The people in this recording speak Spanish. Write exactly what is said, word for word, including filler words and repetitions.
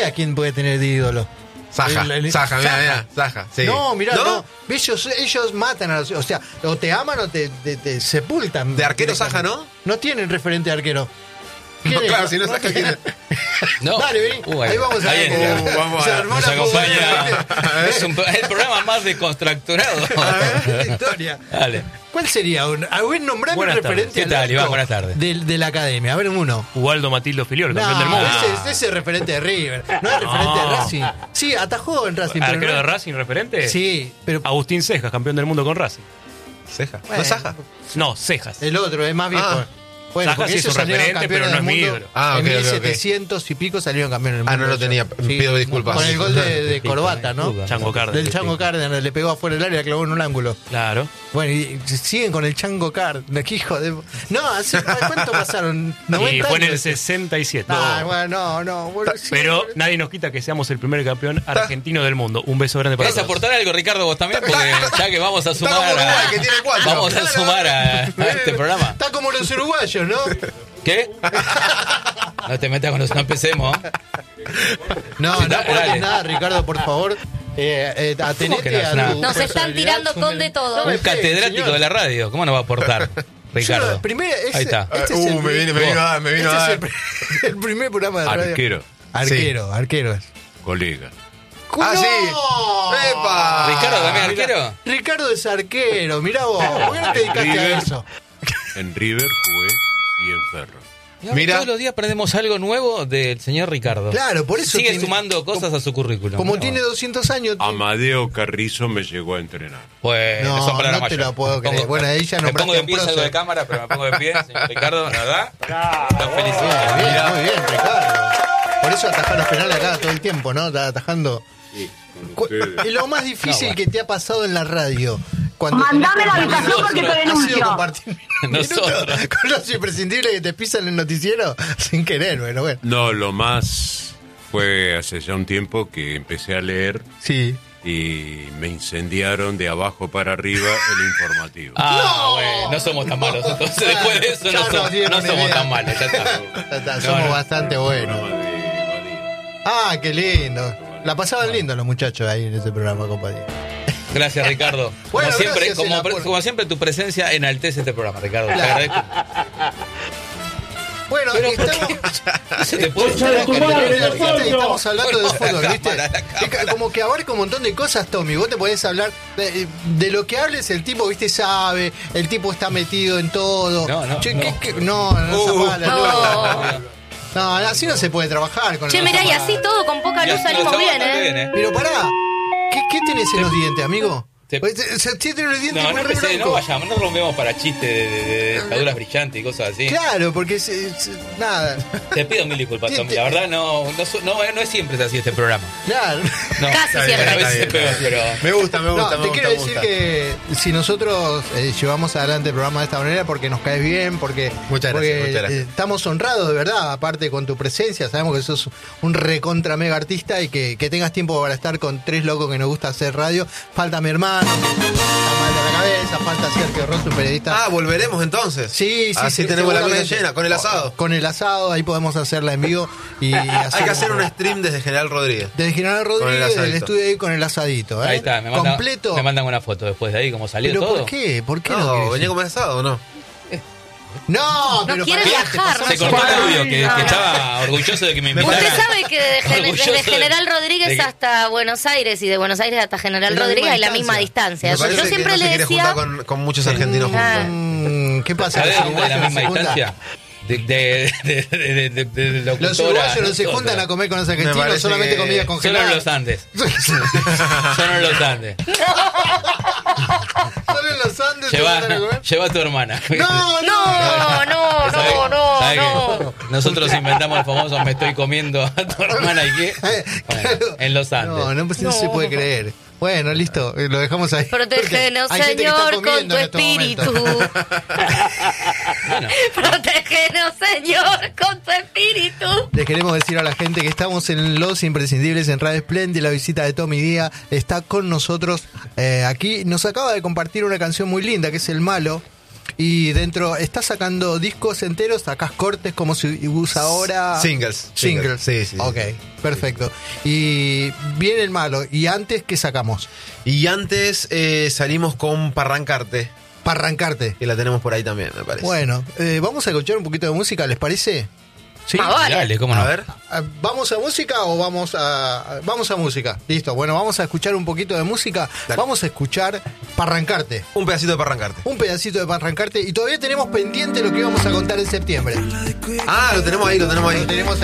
sabes quién puede tener de ídolo. Saja, El- el- Saja, mira, Saja. mira, Saja. Sí. No, mirá, no. ¿No? Ellos, ellos matan a los. O sea, o te aman o te, te, te sepultan. De arquero Saja, ¿no? No tienen referente de arquero. No, ¿Quién es? claro, si no Saja, ¿quién es? No. Dale, vení. Uh, ahí vamos a ahí ver. entra. cómo- Uh, vamos se a- armó Nos la acompaña. fotografía. Es un, el programa más descontracturado. A ver, la historia. Dale. ¿Cuál sería un. A ver, nombrame un Buenas tardes. referente ¿Qué al tal, arco Iván? Buenas tardes. De, de la academia. A ver, uno. Ubaldo Matildo Filiol, No, campeón del mundo. ese, ese es referente de River. No es referente de No. Racing. Sí, atajó en Racing. pero Arquero no- de Racing, referente. Sí, pero. Agustín Cejas, campeón del mundo con Racing. Ceja. ¿No Bueno. es Saja? No, Cejas. El otro, es más viejo. Ah. Bueno, Saja porque sí es ellos un salieron referente, campeones pero no del es mi mundo. ídolo. Ah, ok, en ok, ok. mil setecientos y pico salieron campeones del mundo. Ah, no lo tenía. Pido disculpas. Con el gol de, de Corbata, ¿no? Chango Cárdenas. Del Chango Cárdenas, le pegó afuera del área y la clavó en un ángulo. Claro. Bueno, y siguen con el Chango Cárdenas, qué hijo de... No, hace, ¿cuánto pasaron? noventa Y fue en el años. sesenta y siete. Ah, bueno, no, no. bueno, sí, Pero pero- nadie nos quita que seamos el primer campeón argentino del mundo. Un beso grande para ¿Querés todos. aportar algo, Ricardo, vos también? Porque ya que vamos a Está sumar como Uruguay, a, que tiene cuatro. vamos a sumar a, a este programa. Está como los uruguayos, ¿no? ¿Qué? No te metas con los... No empecemos. No, Sí, no dale, aportes dale. nada, Ricardo, por favor. Eh, eh, atenete que no es a nada? tu Nos están personalidad. tirando con de todo. Un Sí, catedrático señor. de la radio. ¿Cómo nos va a aportar, Yo Ricardo? no, primero, ese- Ahí está. este es Uh, el me pri- vine, me vino a dar, me vino este a es dar. el, pri- el primer programa de radio. Arquero, Arquero, arquero es. colega. Ah, sí. ¡No! ¡Epa! ¿Ricardo también arquero? Ricardo es arquero, mirá vos. ¿Por qué no te dedicaste a River. eso? En River jugué y en Ferro. Mira, Mira. todos los días aprendemos algo nuevo del señor Ricardo. Claro, por eso Sigue tiene- sumando cosas a su currículum. Como ¿no? tiene doscientos años. Amadeo Carrizo me llegó a entrenar. Pues No, son palabras no te mayores. lo puedo Me pongo- creer. Bueno, ahí ya Me nombraste pongo de un pie, salgo prócer. de cámara, pero me pongo de pie, señor Ricardo, ¿la verdad? Los Muy felicito. bien, muy bien, Ricardo. Por eso atajar los penales acá todo el tiempo, ¿no? Está atajando. Sí, con Cu- ustedes. Es lo más difícil No, bueno. que te ha pasado en la radio. Cuando Mandame tenés la que- habitación porque te Ha sido denuncio. compartir un minuto Nosotros. con los imprescindibles que te pisan en el noticiero sin querer, bueno, bueno. No, lo más fue hace ya un tiempo que empecé a leer Sí. y me incendiaron de abajo para arriba el informativo. Ah, bueno, no somos tan malos. Entonces, después de eso, Ya no, nos somos- dieron no somos idea. tan malos. Ya está. Ya está, No, somos no. bastante buenos. Programa de Badía. Ah, qué lindo. La pasaban lindo los muchachos ahí en ese programa, compadre. Gracias, Ricardo. Bueno, como, siempre, gracias, como, el pre- aporte. como siempre, tu presencia enaltece este programa, Ricardo. Te Claro. agradezco. Bueno, Pero, ¿por estamos, qué? Se te puede estamos hablando de Por la fútbol, ¿viste? cámara, la Es que como que abarca un montón de cosas, Tommy. Vos te podés hablar de, de lo que hables, el tipo, viste, sabe, el tipo está metido en todo. No, no, Che, no. ¿qué- qué? no, no, no, Uh, zapala, no. no, así no se puede trabajar con Che, el mirá, y zapala. así todo con poca Ya luz está, salimos está bien, bastante ¿eh? bien, ¿eh? Pero pará, ¿qué, qué tenés en los dientes, amigo? Te- Pues, eh, se- Tiene los dientes No, no muy re empecé, no blancos. vayamos, no rompemos para chistes de, de, de dentaduras brillantes y cosas así. Claro, porque se- se- nada. Te pido mil disculpas, Tommy. La verdad, no, no, su- no, no es siempre así este programa. Claro. No, Casi está bien, siempre. a veces es peor, pero... Me gusta, me gusta, No, me te gusta. quiero me decir gusta. que si nosotros eh, llevamos adelante el programa de esta manera porque nos caes bien, porque, Muchas gracias, porque, muchas gracias. eh, estamos honrados de verdad, aparte con tu presencia, sabemos que sos un recontra mega artista y que, que tengas tiempo para estar con tres locos que nos gusta hacer radio. Falta mi hermano, está mal de la cabeza, falta Sergio Rosso, un periodista. Ah, volveremos entonces. Sí, sí, Así sí, tenemos la vida seguramente. llena, con el asado. Con el asado, ahí podemos hacerla en vivo. Y Hay que hacer un stream desde General Rodríguez. Desde General Con el Rodríguez, del asadito. estudio ahí con el asadito. ¿eh? Ahí está, me mandan, completo. me mandan una foto después de ahí, como salió ¿Pero todo. por qué? ¿Por qué no? No, querés venía ir? a comer asado o no. No, pero quiere pará, viajar, te pasás no Se sé cortó cuál. el audio, que, que estaba orgulloso de que me invitaran. Usted sabe que desde, Gen- Orgulloso desde de- General de Rodríguez que- hasta Buenos Aires y de Buenos Aires hasta General Es la Rodríguez misma hay la misma distancia. distancia. Me Yo parece siempre que no le se quiere decía... juntar con, con muchos argentinos Ah. juntos. Mm, ¿Qué pasa? ¿Sabés ¿Los dónde es la uruguayos misma no se juntan? distancia? De, de, de, de, de, de, de locutora, Los uruguayos no se todo. juntan a comer con los Me argentinos, parece solamente que- comida Solo congelada. en los Andes. Solo en los Andes. Solo en los Andes se Lleva, juntan a comer. lleva a tu hermana. No, no. No, no, ¿Sabés- no, no, sabés no. que nosotros inventamos el famoso me estoy comiendo a tu hermana y qué. Bueno, Claro. en los Andes. No, no, pues no se No. puede creer. Bueno, listo, eh, lo dejamos ahí. Protégenos, Porque hay gente que está Señor, con comiendo tu en estos espíritu. momentos. Bueno, Protégenos, Señor, con tu espíritu. Les queremos decir a la gente que estamos en Los Imprescindibles en Radio Splendid. La visita de Tommy Díaz está con nosotros eh, aquí. Nos acaba de compartir una canción muy linda que es El Malo. Y dentro, ¿estás sacando discos enteros? ¿Sacás cortes como se usa ahora? Singles. Singles. Sí, sí. Ok, perfecto. Y viene el malo. ¿Y antes qué sacamos? Y antes eh, salimos con Parrancarte, Para arrancarte. que la tenemos por ahí también, me parece. Bueno, eh, vamos a escuchar un poquito de música, ¿les parece? ¿Sí? Ah, vale. Dale, cómo no. A ver. Ah, ¿Vamos a música o vamos a, a- vamos a música? Listo, bueno, vamos a escuchar un poquito de música. Dale. Vamos a escuchar Para arrancarte. Un pedacito de Parrancarte. Un pedacito de Para arrancarte y todavía tenemos pendiente lo que íbamos a contar en septiembre. Ah, lo tenemos ahí, lo tenemos ahí. Lo tenemos